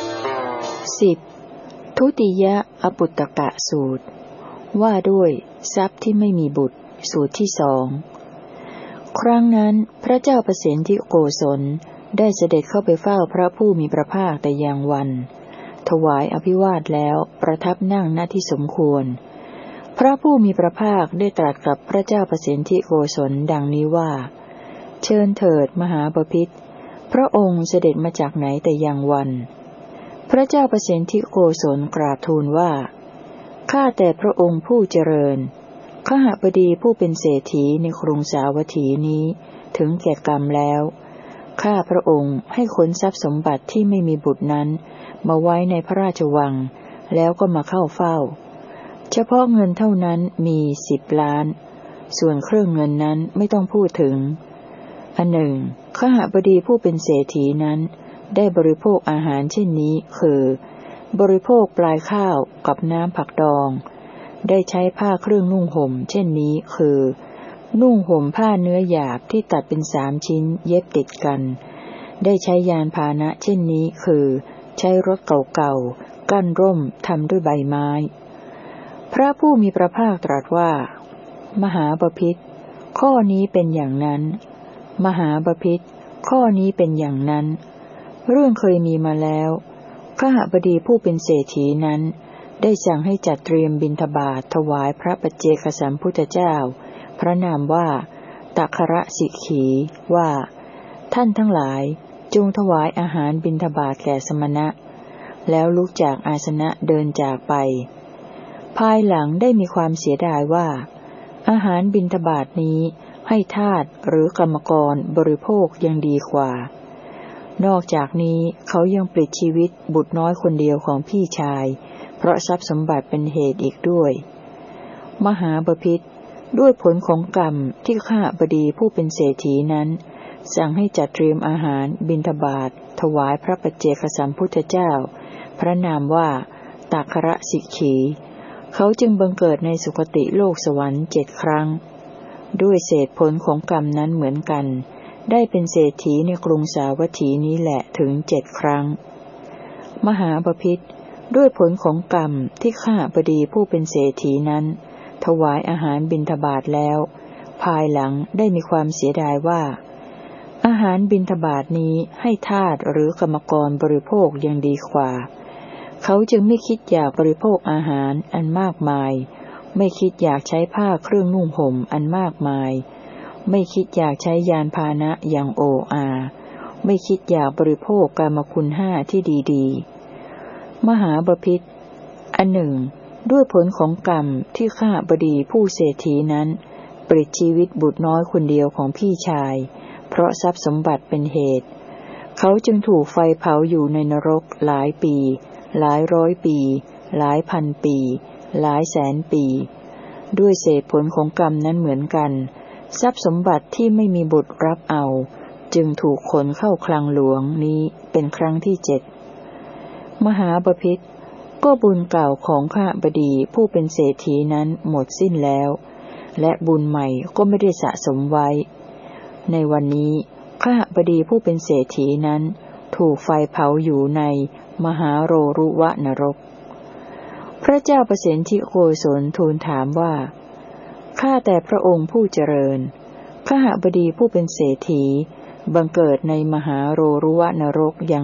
10. ทุติยอปุตตกะสูตรว่าด้วยทรัพย์ที่ไม่มีบุตรสูตรที่สองครั้งนั้นพระเจ้าประสิทธิโกศลได้เสด็จเข้าไปเฝ้าพระผู้มีพระภาคแต่ยังวันถวายอภิวาทแล้วประทับนั่งณที่สมควรพระผู้มีพระภาคได้ตรัสกับพระเจ้าประสิทธิโกศลดังนี้ว่าเชิญเถิดมหาบพิตรพระองค์เสด็จมาจากไหนแต่ยังวันพระเจ้าประสิทธิโกศลกราบทูลว่าข้าแต่พระองค์ผู้เจริญขหบดีผู้เป็นเศรษฐีในกรุงสาวัตถีนี้ถึงแก่กรรมแล้วข้าพระองค์ให้ขนทรัพย์สมบัติที่ไม่มีบุตรนั้นมาไว้ในพระราชวังแล้วก็มาเข้าเฝ้าเฉพาะเงินเท่านั้นมี10 ล้านส่วนเครื่องเงินนั้นไม่ต้องพูดถึงอันหนึ่งขหบดีผู้เป็นเศรษฐีนั้นได้บริโภคอาหารเช่นนี้คือบริโภคปลายข้าวกับน้ำผักดองได้ใช้ผ้าเครื่องนุ่งห่มเช่นนี้คือนุ่งห่มผ้าเนื้อหยาบที่ตัดเป็น3 ชิ้นเย็บติดกันได้ใช้ยานพาหนะเช่นนี้คือใช้รถเก่าๆกั้นร่มทำด้วยใบไม้พระผู้มีพระภาคตรัสว่ามหาบพิตรข้อนี้เป็นอย่างนั้นมหาบพิตรข้อนี้เป็นอย่างนั้นเรื่องเคยมีมาแล้วขหบดีผู้เป็นเศรษฐีนั้นได้สั่งให้จัดเตรียมบิณฑบาตถวายพระปัจเจกสัมพุทธเจ้าพระนามว่าตัคระสิกขีว่าท่านทั้งหลายจงถวายอาหารบิณฑบาตแก่สมณะแล้วลุกจากอาสนะเดินจากไปภายหลังได้มีความเสียดายว่าอาหารบิณฑบาตนี้ให้ทาสหรือกรรมกรบริโภคยังดีกว่านอกจากนี้เขายังปลิดชีวิตบุตรน้อยคนเดียวของพี่ชายเพราะทรัพย์สมบัติเป็นเหตุอีกด้วยมหาบพิตรด้วยผลของกรรมที่ข้าบดีผู้เป็นเศรษฐีนั้นสั่งให้จัดเตรียมอาหารบิณฑบาตถวายพระปัจเจกสัมพุทธเจ้าพระนามว่าตัคระสิกขีเขาจึงบังเกิดในสุคติโลกสวรรค์7 ครั้งด้วยเศษผลของกรรมนั้นเหมือนกันได้เป็นเศรษฐีในกรุงสาวัตถีนี้แหละถึง7 ครั้งมหาบพิตรด้วยผลของกรรมที่ข้าบดีผู้เป็นเศรษฐีนั้นถวายอาหารบิณฑบาตแล้วภายหลังได้มีความเสียดายว่าอาหารบิณฑบาตนี้ให้ทาสหรือกรรมกรบริโภคยังดีกว่าเขาจึงไม่คิดอยากบริโภคอาหารอันมากมายไม่คิดอยากใช้ผ้าเครื่องนุ่งห่มอันมากมายไม่คิดอยากใช้ยานพาหนะอย่างโออาไม่คิดอยากบริโภคกามคุณ5ที่ดีๆมหาบพิตรอันหนึ่งด้วยผลของกรรมที่ข้าบดีผู้เศรษฐีนั้นปลิดชีวิตบุตรน้อยคนเดียวของพี่ชายเพราะทรัพย์สมบัติเป็นเหตุเขาจึงถูกไฟเผาอยู่ในนรกหลายปีหลายร้อยปีหลายพันปีหลายแสนปีด้วยเศษผลของกรรมนั้นเหมือนกันทรัพย์สมบัติที่ไม่มีบุตรรับเอาจึงถูกขนเข้าคลังหลวงนี้เป็นครั้งที่7มหาบพิตรก็บุญเก่าของข้าบดีผู้เป็นเศรษฐีนั้นหมดสิ้นแล้วและบุญใหม่ก็ไม่ได้สะสมไว้ในวันนี้ข้าบดีผู้เป็นเศรษฐีนั้นถูกไฟเผาอยู่ในมหาโรรุวนรกพระเจ้าประสิทธิโกศลทูลถามว่าข้าแต่พระองค์ผู้เจริญขหบดีผู้เป็นเศรษฐีบังเกิดในมหาโรรุวนรกอย่าง